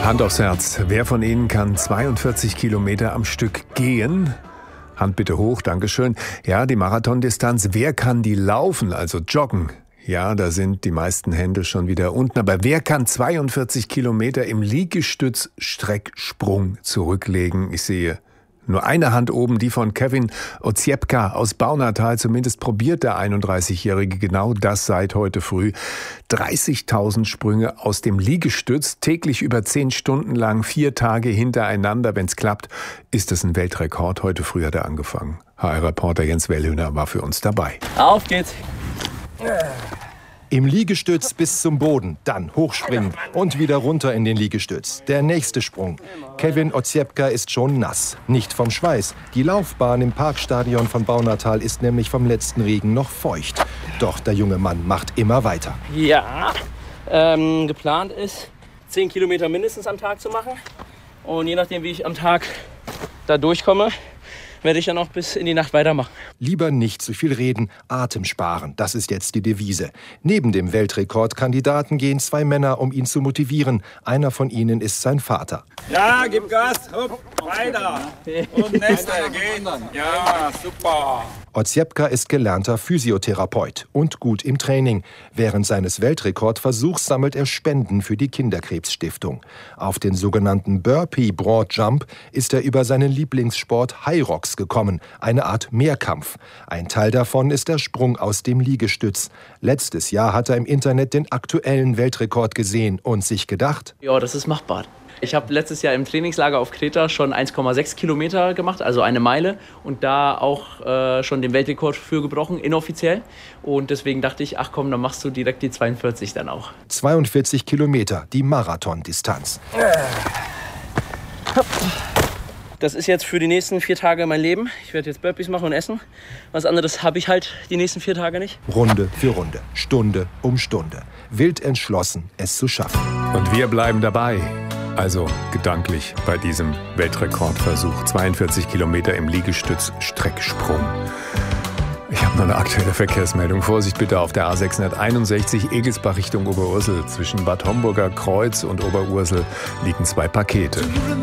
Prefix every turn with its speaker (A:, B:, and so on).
A: Hand aufs Herz. Wer von Ihnen kann 42 Kilometer am Stück gehen? Hand bitte hoch, Dankeschön. Ja, die Marathondistanz. Wer kann die laufen, also joggen? Ja, da sind die meisten Hände schon wieder unten. Aber wer kann 42 Kilometer im Liegestütz-Strecksprung zurücklegen? Ich sehe nur eine Hand oben, die von Kevin Oziepka aus Baunatal. Zumindest probiert der 31-Jährige genau das seit heute früh. 30.000 Sprünge aus dem Liegestütz, täglich über 10 Stunden lang, 4 Tage hintereinander. Wenn es klappt, ist es ein Weltrekord. Heute früh hat er angefangen. HR-Reporter Jens Wellhöhner war für uns dabei.
B: Auf geht's!
C: Im Liegestütz bis zum Boden, dann hochspringen und wieder runter in den Liegestütz. Der nächste Sprung. Kevin Oziepka ist schon nass, nicht vom Schweiß. Die Laufbahn im Parkstadion von Baunatal ist nämlich vom letzten Regen noch feucht. Doch der junge Mann macht immer weiter.
B: Ja, geplant ist, 10 Kilometer mindestens am Tag zu machen. Und je nachdem, wie ich am Tag da durchkomme, werde ich ja noch bis in die Nacht weitermachen.
C: Lieber nicht zu viel reden, Atem sparen, das ist jetzt die Devise. Neben dem Weltrekordkandidaten gehen 2 Männer, um ihn zu motivieren. Einer von ihnen ist sein Vater.
D: Ja, gib Gas, hopp, weiter. Und nächste, gehen. Ja, super.
C: Oziepka ist gelernter Physiotherapeut und gut im Training. Während seines Weltrekordversuchs sammelt er Spenden für die Kinderkrebsstiftung. Auf den sogenannten Burpee Broad Jump ist er über seinen Lieblingssport High Rocks gekommen, eine Art Mehrkampf. Ein Teil davon ist der Sprung aus dem Liegestütz. Letztes Jahr hat er im Internet den aktuellen Weltrekord gesehen und sich gedacht:
B: Ja, das ist machbar. Ich habe letztes Jahr im Trainingslager auf Kreta schon 1,6 Kilometer gemacht, also eine Meile. Und da auch schon den Weltrekord für gebrochen, inoffiziell. Und deswegen dachte ich, ach komm, dann machst du direkt die 42 dann auch.
C: 42 Kilometer, die Marathondistanz.
B: Das ist jetzt für die nächsten 4 Tage mein Leben. Ich werde jetzt Burpees machen und essen. Was anderes habe ich halt die nächsten 4 Tage nicht.
C: Runde für Runde, Stunde um Stunde. Wild entschlossen, es zu schaffen.
A: Und wir bleiben dabei. Also gedanklich bei diesem Weltrekordversuch. 42 Kilometer im Liegestütz-Strecksprung. Ich habe noch eine aktuelle Verkehrsmeldung. Vorsicht bitte auf der A661 Egelsbach Richtung Oberursel. Zwischen Bad Homburger Kreuz und Oberursel liegen 2 Pakete.